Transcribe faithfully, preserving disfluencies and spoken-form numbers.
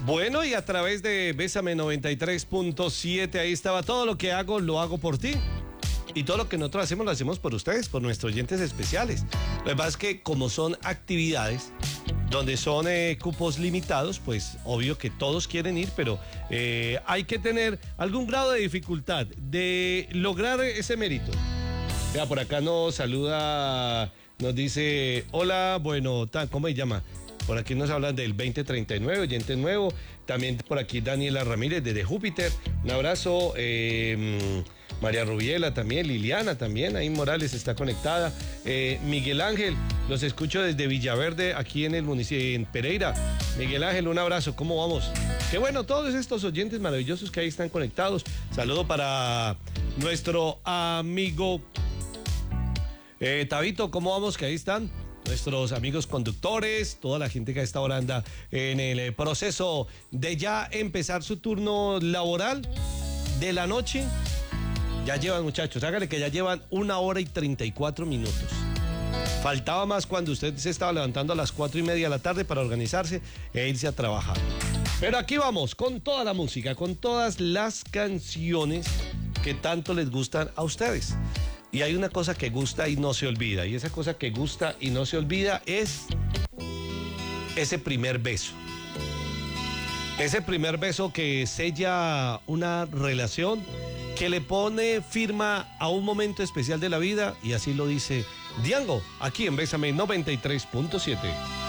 Bueno, y a través de Bésame noventa y tres punto siete, ahí estaba todo lo que hago, lo hago por ti. Y todo lo que nosotros hacemos, lo hacemos por ustedes, por nuestros oyentes especiales. Lo que pasa es que como son actividades donde son eh, cupos limitados, pues obvio que todos quieren ir, pero eh, hay que tener algún grado de dificultad de lograr ese mérito. Mira, por acá nos saluda, nos dice, hola, bueno, ¿cómo se llama? Por aquí nos hablan del veinte treinta y nueve, oyente nuevo. También por aquí Daniela Ramírez desde Júpiter. Un abrazo. Eh, María Rubiela también, Liliana también, ahí Morales está conectada. Eh, Miguel Ángel, los escucho desde Villaverde, aquí en el municipio, en Pereira. Miguel Ángel, un abrazo, ¿cómo vamos? Qué bueno, todos estos oyentes maravillosos que ahí están conectados. Saludo para nuestro amigo eh, Tabito, ¿cómo vamos? Que ahí están nuestros amigos conductores, toda la gente que a esta hora anda en el proceso de ya empezar su turno laboral de la noche. Ya llevan, muchachos, hágale que ya llevan una hora y treinta y cuatro minutos. Faltaba más cuando usted se estaba levantando a las cuatro y media de la tarde para organizarse e irse a trabajar. Pero aquí vamos, con toda la música, con todas las canciones que tanto les gustan a ustedes. Y hay una cosa que gusta y no se olvida. Y esa cosa que gusta y no se olvida es ese primer beso. Ese primer beso que sella una relación, que le pone firma a un momento especial de la vida, y así lo dice Diango, aquí en Bésame noventa y tres punto siete.